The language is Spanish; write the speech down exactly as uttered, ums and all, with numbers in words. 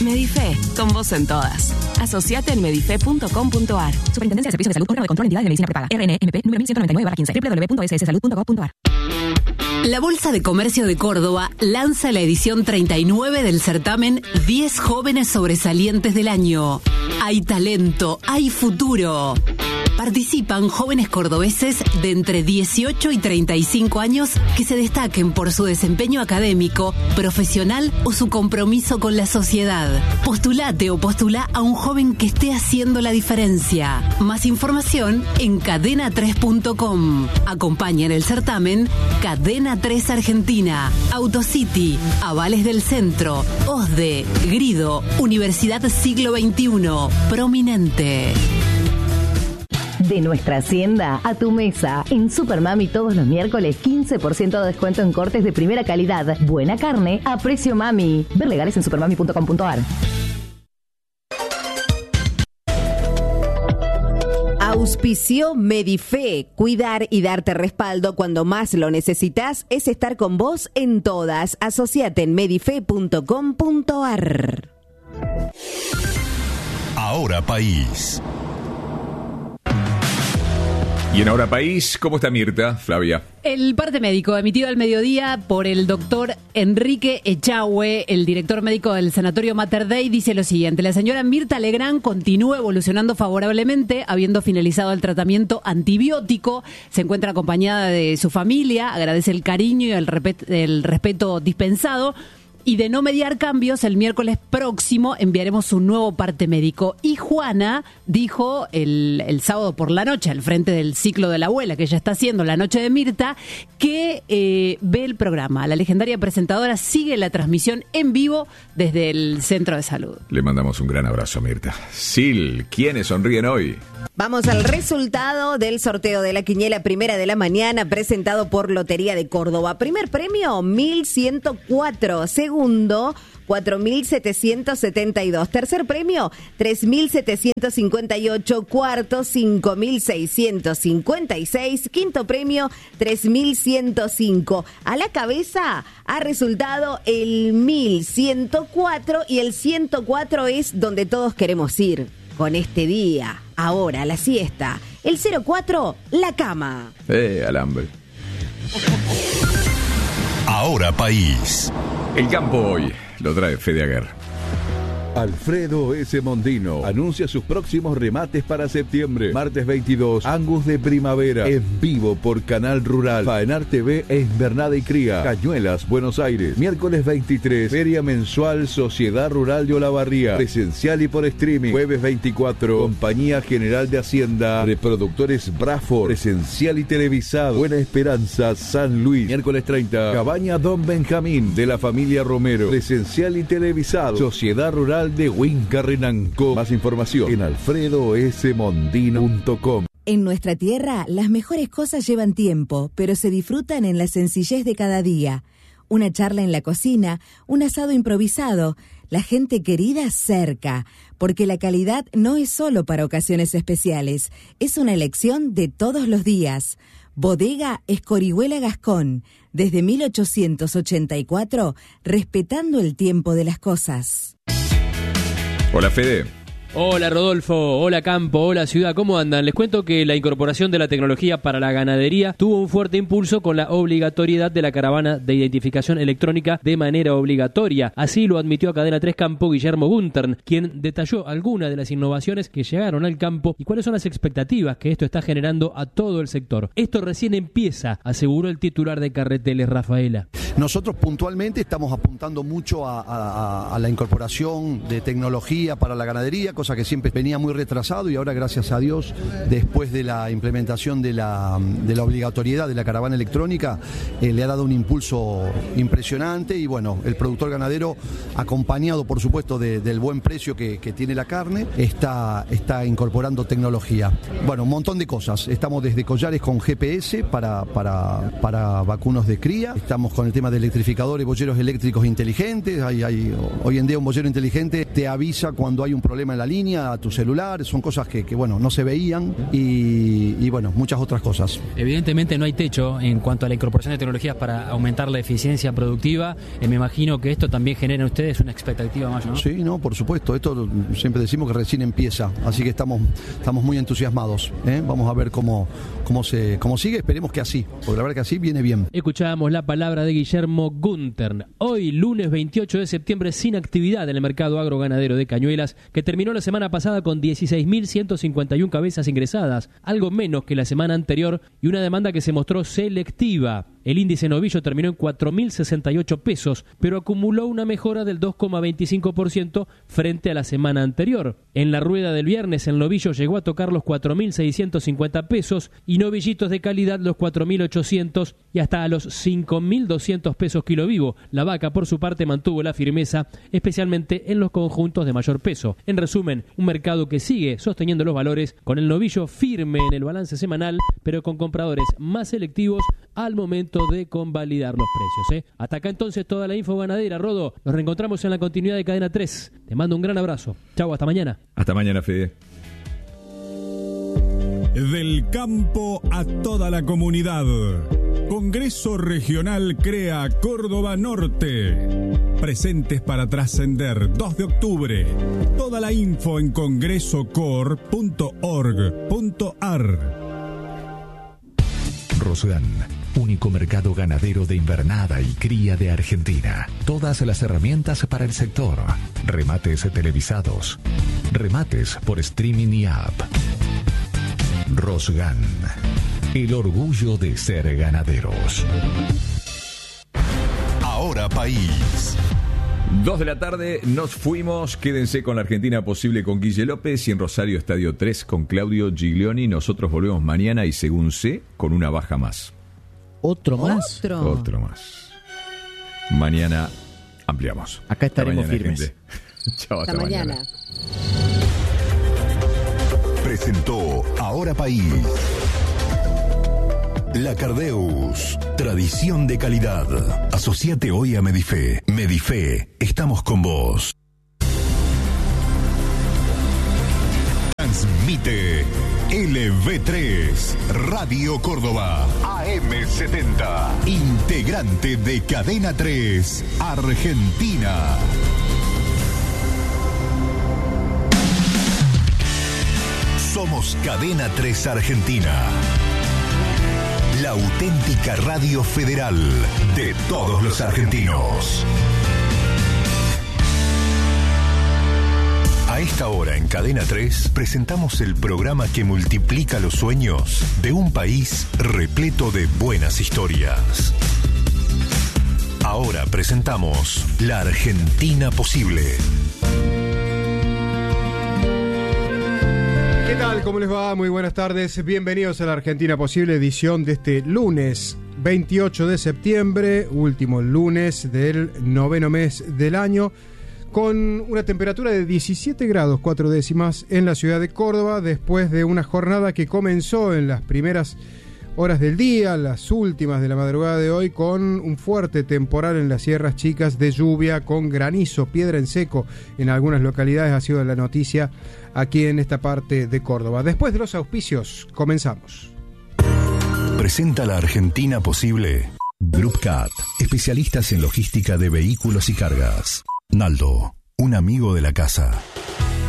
Medife, con vos en todas. Asociate en medife punto com punto ar. Superintendencia de Servicios de Salud, órgano de control de entidades de medicina prepaga. R N M P número mil ciento noventa y nueve barra quince. doble u doble u doble u punto ese ese salud punto gov punto ar. La Bolsa de Comercio de Córdoba lanza la edición treinta y nueve del certamen diez jóvenes sobresalientes del año. Hay talento, hay futuro. Participan jóvenes cordobeses de entre dieciocho y treinta y cinco años que se destaquen por su desempeño académico, profesional o su compromiso con la sociedad. Postulate o postula a un joven que esté haciendo la diferencia. Más información en cadena tres punto com. Acompaña en el certamen Cadena tres Argentina, Autocity, Avales del Centro, O S D E, Grido, Universidad Siglo veintiuno, Prominente. De nuestra hacienda a tu mesa. En Supermami todos los miércoles quince por ciento de descuento en cortes de primera calidad. Buena carne a precio mami. Ver legales en supermami punto com punto ar. Auspició Medife. Cuidar y darte respaldo cuando más lo necesitas es estar con vos en todas. Asociate en medife punto com punto ar. Ahora País. Y en Ahora País, ¿cómo está Mirta, Flavia? El parte médico emitido al mediodía por el doctor Enrique Echagüe, el director médico del Sanatorio Mater Dei, dice lo siguiente: la señora Mirta Legrand continúa evolucionando favorablemente, habiendo finalizado el tratamiento antibiótico, se encuentra acompañada de su familia, agradece el cariño y el, repet- el respeto dispensado. Y de no mediar cambios, el miércoles próximo enviaremos un nuevo parte médico. Y Juana dijo el, el sábado por la noche, al frente del ciclo de la abuela que ella está haciendo, La Noche de Mirta, que eh, ve el programa. La legendaria presentadora sigue la transmisión en vivo desde el Centro de Salud. Le mandamos un gran abrazo a Mirta. Sil, ¿quiénes sonríen hoy? Vamos al resultado del sorteo de la quiniela primera de la mañana presentado por Lotería de Córdoba. Primer premio, mil ciento cuatro. Segundo, cuatro mil setecientos setenta y dos. Tercer premio, tres mil setecientos cincuenta y ocho. Cuarto, cinco mil seiscientos cincuenta y seis. Quinto premio, tres mil ciento cinco. A la cabeza ha resultado el mil ciento cuatro y el ciento cuatro es donde todos queremos ir con este día. Ahora, la siesta. El cero cuatro, la cama. Eh, alambre. Ahora País. El campo hoy lo trae Fede Aguer. Alfredo S. Mondino anuncia sus próximos remates para septiembre. Martes veintidós, Angus de Primavera, en vivo por Canal Rural. Faenar T V e Invernada y Cría, Cañuelas, Buenos Aires. Miércoles veintitrés, Feria Mensual Sociedad Rural de Olavarría, presencial y por streaming. Jueves veinticuatro, Compañía General de Hacienda, Reproductores Braford, presencial y televisado. Buena Esperanza, San Luis. Miércoles treinta, Cabaña Don Benjamín, de la familia Romero, presencial y televisado. Sociedad Rural de Huincarrenanco. Más información en alfredo s mondino punto com. En nuestra tierra, las mejores cosas llevan tiempo, pero se disfrutan en la sencillez de cada día. Una charla en la cocina, un asado improvisado, la gente querida cerca, porque la calidad no es solo para ocasiones especiales, es una elección de todos los días. Bodega Escorihuela Gascón, desde mil ochocientos ochenta y cuatro, respetando el tiempo de las cosas. Hola, Fede. Hola Rodolfo, hola Campo, hola Ciudad, ¿cómo andan? Les cuento que la incorporación de la tecnología para la ganadería tuvo un fuerte impulso con la obligatoriedad de la caravana de identificación electrónica de manera obligatoria. Así lo admitió a Cadena tres Campo Guillermo Guntern, quien detalló algunas de las innovaciones que llegaron al campo y cuáles son las expectativas que esto está generando a todo el sector. Esto recién empieza, aseguró el titular de Carreteles, Rafaela. Nosotros puntualmente estamos apuntando mucho a, a, a la incorporación de tecnología para la ganadería, cosa que siempre venía muy retrasado y ahora, gracias a Dios, después de la implementación de la, de la obligatoriedad de la caravana electrónica, eh, le ha dado un impulso impresionante y bueno, el productor ganadero, acompañado por supuesto de, del buen precio que, que tiene la carne, está, está incorporando tecnología. Bueno, un montón de cosas. Estamos desde collares con G P S para, para, para vacunos de cría, estamos con el tema de electrificadores, bolleros eléctricos inteligentes. Hay, hay, hoy en día un bollero inteligente te avisa cuando hay un problema en la línea, línea a tu celular, son cosas que, que bueno, no se veían y, y bueno, muchas otras cosas. Evidentemente no hay techo en cuanto a la incorporación de tecnologías para aumentar la eficiencia productiva. Eh, me imagino que esto también genera en ustedes una expectativa mayor, ¿no? Sí, no, por supuesto. Esto siempre decimos que recién empieza, así que estamos, estamos muy entusiasmados. ¿eh? Vamos a ver cómo, cómo, se, cómo sigue. Esperemos que así, porque la verdad que así viene bien. Escuchábamos la palabra de Guillermo Gunter. Hoy, lunes veintiocho de septiembre, sin actividad en el mercado agroganadero de Cañuelas, que terminó la semana pasada con dieciséis mil ciento cincuenta y uno cabezas ingresadas, algo menos que la semana anterior, y una demanda que se mostró selectiva. El índice novillo terminó en cuatro mil sesenta y ocho pesos, pero acumuló una mejora del dos coma veinticinco por ciento frente a la semana anterior. En la rueda del viernes, el novillo llegó a tocar los cuatro mil seiscientos cincuenta pesos y novillitos de calidad los cuatro mil ochocientos y hasta a los cinco mil doscientos pesos kilo vivo. La vaca, por su parte, mantuvo la firmeza, especialmente en los conjuntos de mayor peso. En resumen, un mercado que sigue sosteniendo los valores, con el novillo firme en el balance semanal, pero con compradores más selectivos al momento de convalidar los precios. ¿eh? Hasta acá entonces toda la info ganadera. Rodo, nos reencontramos en la continuidad de Cadena tres. Te mando un gran abrazo. Chau, hasta mañana. Hasta mañana, Fede. Del campo a toda la comunidad. Congreso Regional CREA Córdoba Norte. Presentes para trascender. dos de octubre. Toda la info en congreso cor punto org punto ar. Rosgan, único mercado ganadero de invernada y cría de Argentina. Todas las herramientas para el sector. Remates televisados. Remates por streaming y app. Rosgan, el orgullo de ser ganaderos. Ahora País. Dos de la tarde, nos fuimos. Quédense con la Argentina Posible con Guille López y en Rosario Estadio tres con Claudio Giglioni. Nosotros volvemos mañana y según sé, con una baja más. ¿Otro más? ¿Otro? Otro más. Mañana ampliamos. Acá estaremos hasta mañana, firmes. Chao, hasta, Hasta mañana. mañana. Presentó Ahora País. La Cardeus, tradición de calidad. Asociate hoy a Medife. Medife, estamos con vos. Transmite L V tres, Radio Córdoba, A M setenta, integrante de Cadena tres, Argentina. Somos Cadena tres Argentina. La auténtica radio federal de todos los argentinos. A esta hora en Cadena tres presentamos el programa que multiplica los sueños de un país repleto de buenas historias. Ahora presentamos La Argentina Posible. ¿Qué tal? ¿Cómo les va? Muy buenas tardes. Bienvenidos a La Argentina Posible, edición de este lunes veintiocho de septiembre, último lunes del noveno mes del año, con una temperatura de diecisiete grados cuatro décimas en la ciudad de Córdoba, después de una jornada que comenzó en las primeras horas del día, las últimas de la madrugada de hoy, con un fuerte temporal en las Sierras Chicas de lluvia, con granizo, piedra en seco en algunas localidades, ha sido la noticia aquí en esta parte de Córdoba. Después de los auspicios, comenzamos. Presenta La Argentina Posible. Group Cat, especialistas en logística de vehículos y cargas. Naldo, un amigo de la casa.